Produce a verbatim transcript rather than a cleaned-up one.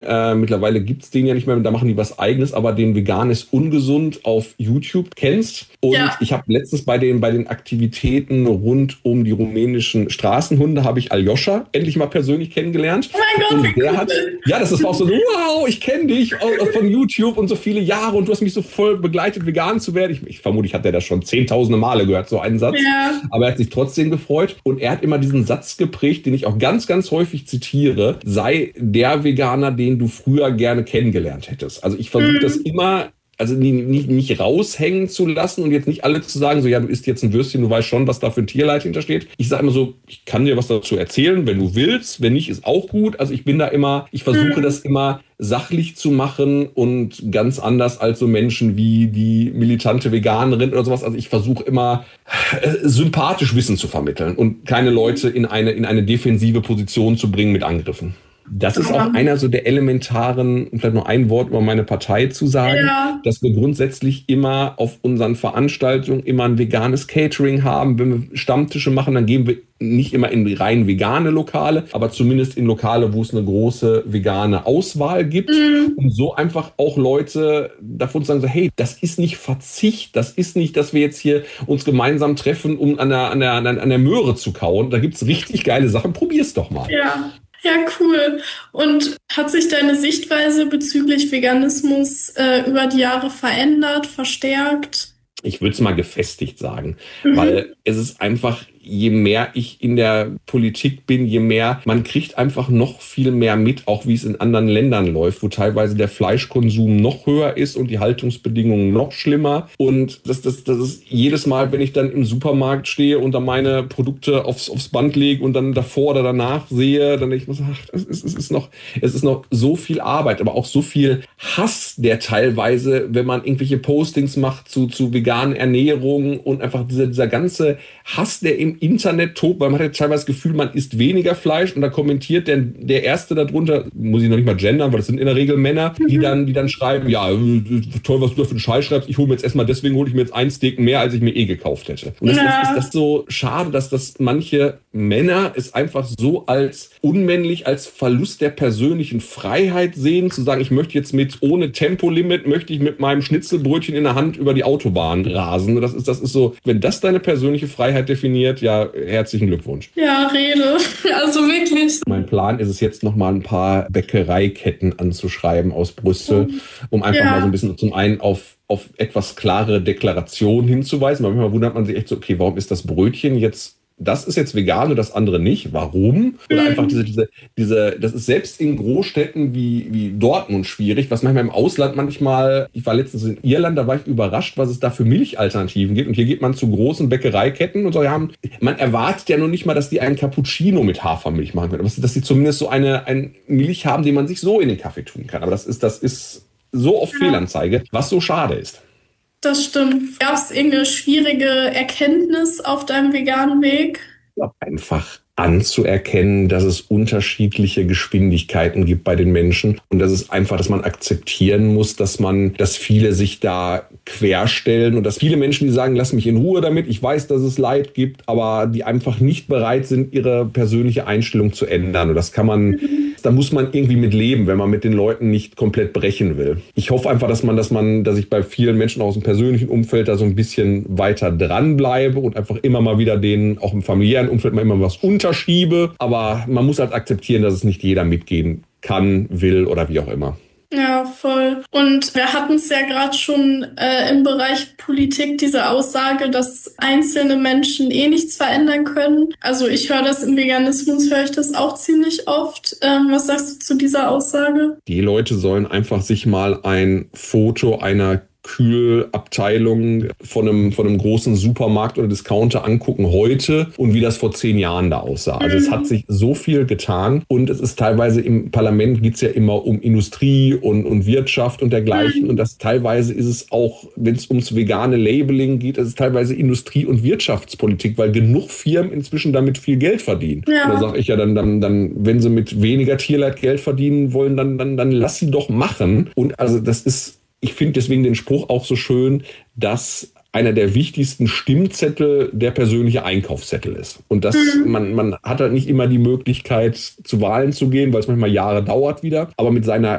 äh, mittlerweile gibt's den ja nicht mehr, da machen die was Eigenes, aber den Vegan ist ungesund auf YouTube kennst. Und ja. ich habe letztens bei den, bei den Aktivitäten rund um die rumänischen Straßenhunde habe ich Aljoscha endlich mal persönlich kennengelernt. Oh mein Gott, und der cool. hat, ja, das ist auch so, wow, ich kenne dich von YouTube und so viele Jahre und du hast mich so voll begleitet, vegan zu werden. Ich, ich vermute, ich hatte der das schon zehntausende Male gehört, so einen Satz. Ja. Aber er hat sich trotzdem gefreut und er hat immer diesen Satz geprägt, den ich auch ganz, ganz häufig zitiere, sei der Veganer, den du früher gerne kennengelernt hättest. Also ich versuche mhm. das immer, also nicht, nicht, nicht raushängen zu lassen und jetzt nicht alle zu sagen, so ja, du isst jetzt ein Würstchen, du weißt schon, was da für ein Tierleid hintersteht. Ich sage immer so, ich kann dir was dazu erzählen, wenn du willst, wenn nicht, ist auch gut. Also ich bin da immer, ich versuche mhm. das immer sachlich zu machen und ganz anders als so Menschen wie die militante Veganerin oder sowas. Also ich versuche immer äh, sympathisch Wissen zu vermitteln und keine Leute in eine, in eine defensive Position zu bringen mit Angriffen. Das ist auch einer so der elementaren, vielleicht noch ein Wort über meine Partei zu sagen, ja. dass wir grundsätzlich immer auf unseren Veranstaltungen immer ein veganes Catering haben. Wenn wir Stammtische machen, dann gehen wir nicht immer in rein vegane Lokale, aber zumindest in Lokale, wo es eine große vegane Auswahl gibt. Mhm. Und so einfach auch Leute davon sagen, so, hey, das ist nicht Verzicht, das ist nicht, dass wir jetzt hier uns gemeinsam treffen, um an der, an der, an der Möhre zu kauen. Da gibt's richtig geile Sachen, probier's doch mal. Ja. Ja, cool. Und hat sich deine Sichtweise bezüglich Veganismus äh, über die Jahre verändert, verstärkt? Ich würde es mal gefestigt sagen, mhm. weil es ist einfach, je mehr ich in der Politik bin, je mehr, man kriegt einfach noch viel mehr mit, auch wie es in anderen Ländern läuft, wo teilweise der Fleischkonsum noch höher ist und die Haltungsbedingungen noch schlimmer. Und das, das, das ist jedes Mal, wenn ich dann im Supermarkt stehe und dann meine Produkte aufs, aufs Band lege und dann davor oder danach sehe, dann denke ich mir, ach, es ist, es ist noch, es ist noch so viel Arbeit, aber auch so viel Hass, der teilweise, wenn man irgendwelche Postings macht zu, zu veganen Ernährung und einfach dieser, dieser ganze Hass, der im Internet tobt, weil man hat ja teilweise das Gefühl, man isst weniger Fleisch und da kommentiert der, der Erste darunter, muss ich noch nicht mal gendern, weil das sind in der Regel Männer, die dann, die dann schreiben, ja, toll, was du da für einen Scheiß schreibst, ich hole mir jetzt erstmal, deswegen hole ich mir jetzt ein Steak mehr, als ich mir eh gekauft hätte. Und das, ja. das ist das so schade, dass das manche Männer es einfach so als unmännlich, als Verlust der persönlichen Freiheit sehen, zu sagen, ich möchte jetzt mit, ohne Tempolimit, möchte ich mit meinem Schnitzelbrötchen in der Hand über die Autobahn rasen. Das ist, das ist so, wenn das deine persönliche Freiheit definiert, ja, herzlichen Glückwunsch. Ja, Rede. Also wirklich. Mein Plan ist es jetzt noch mal ein paar Bäckereiketten anzuschreiben aus Brüssel, um einfach ja. mal so ein bisschen zum einen auf auf etwas klare Deklaration hinzuweisen. Manchmal wundert man sich echt so, okay, warum ist das Brötchen jetzt, das ist jetzt vegan und das andere nicht? Warum? Oder einfach diese, diese, diese, das ist selbst in Großstädten wie, wie Dortmund schwierig, was manchmal im Ausland manchmal, ich war letztens in Irland, da war ich überrascht, was es da für Milchalternativen gibt. Und hier geht man zu großen Bäckereiketten und so, ja, man erwartet ja noch nicht mal, dass die einen Cappuccino mit Hafermilch machen können, aber dass die zumindest so eine, eine Milch haben, die man sich so in den Kaffee tun kann. Aber das ist, das ist so oft ja. Fehlanzeige, was so schade ist. Das stimmt. Gab es irgendeine schwierige Erkenntnis auf deinem veganen Weg? Ja, einfach anzuerkennen, dass es unterschiedliche Geschwindigkeiten gibt bei den Menschen und dass es einfach, dass man akzeptieren muss, dass man, dass viele sich da querstellen und dass viele Menschen, die sagen, lass mich in Ruhe damit, ich weiß, dass es Leid gibt, aber die einfach nicht bereit sind, ihre persönliche Einstellung zu ändern. Und das kann man, mhm. da muss man irgendwie mit leben, wenn man mit den Leuten nicht komplett brechen will. Ich hoffe einfach, dass man, dass man, dass ich bei vielen Menschen aus dem persönlichen Umfeld da so ein bisschen weiter dranbleibe und einfach immer mal wieder denen, auch im familiären Umfeld mal immer was unterschiebe. Aber man muss halt akzeptieren, dass es nicht jeder mitgehen kann, will oder wie auch immer. Ja, voll. Und wir hatten es ja gerade schon äh, im Bereich Politik, diese Aussage, dass einzelne Menschen eh nichts verändern können. Also ich höre das im Veganismus, höre ich das auch ziemlich oft. Ähm, was sagst du zu dieser Aussage? Die Leute sollen einfach sich mal ein Foto einer Kühlabteilung von einem, von einem großen Supermarkt oder Discounter angucken heute und wie das vor zehn Jahren da aussah. Also mhm. es hat sich so viel getan und es ist teilweise im Parlament geht es ja immer um Industrie und, und Wirtschaft und dergleichen mhm. und das teilweise ist es auch, wenn es ums vegane Labeling geht, es ist teilweise Industrie- und Wirtschaftspolitik, weil genug Firmen inzwischen damit viel Geld verdienen. Ja. Da sage ich ja dann, dann, dann, wenn sie mit weniger Tierleid Geld verdienen wollen, dann, dann, dann lass sie doch machen. Und also das ist, ich finde deswegen den Spruch auch so schön, dass einer der wichtigsten Stimmzettel der persönliche Einkaufszettel ist. Und das, mhm. man, man hat halt nicht immer die Möglichkeit, zu Wahlen zu gehen, weil es manchmal Jahre dauert wieder. Aber mit seiner